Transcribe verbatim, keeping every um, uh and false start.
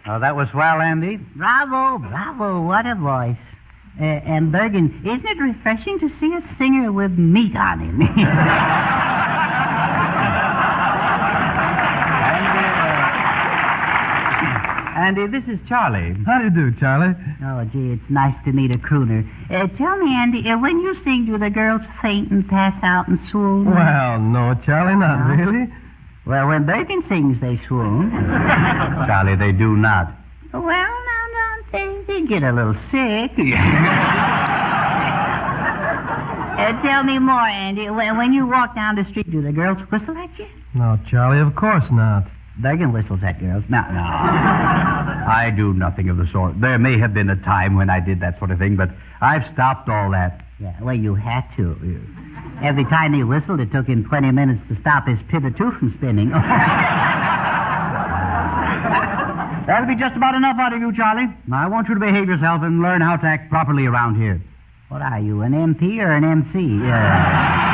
Oh, that was well, Andy. Bravo, bravo, what a voice. Uh, and Bergen, isn't it refreshing to see a singer with meat on him? Andy, this is Charlie. How do you do, Charlie? Oh, gee, it's nice to meet a crooner. Uh, tell me, Andy, uh, when you sing, do the girls faint and pass out and swoon? Well, no, Charlie, not No? really. Well, when Bergen sings, they swoon. Charlie, they do not. Well, now, now, they, they get a little sick. uh, tell me more, Andy. When, when you walk down the street, do the girls whistle at you? No, Charlie, of course not. Bergen whistles at girls. No, no. I do nothing of the sort. There may have been a time when I did that sort of thing, but I've stopped all that. Yeah, well, you had to. Every time he whistled, it took him twenty minutes to stop his pivot two from spinning. That'll be just about enough out of you, Charlie. Now, I want you to behave yourself and learn how to act properly around here. What are you, an M P or an M C? Yeah.